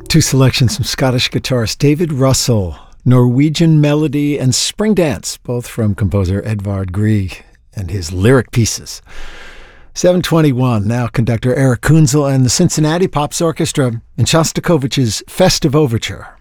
Two selections from Scottish guitarist David Russell, Norwegian Melody and Spring Dance, both from composer Edvard Grieg and his lyric pieces. 7:21, now conductor Eric Kunzel and the Cincinnati Pops Orchestra in Shostakovich's Festive Overture.